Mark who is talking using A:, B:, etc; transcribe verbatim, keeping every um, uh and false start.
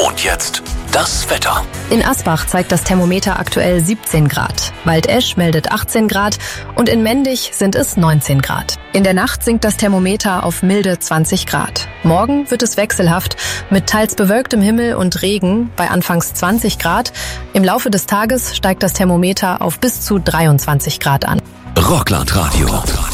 A: Und jetzt das Wetter.
B: In Asbach zeigt das Thermometer aktuell siebzehn Grad. Waldesch meldet achtzehn Grad und in Mendig sind es neunzehn Grad. In der Nacht sinkt das Thermometer auf milde zwanzig Grad. Morgen wird es wechselhaft mit teils bewölktem Himmel und Regen bei anfangs zwanzig Grad. Im Laufe des Tages steigt das Thermometer auf bis zu dreiundzwanzig Grad an.
A: Rockland Radio.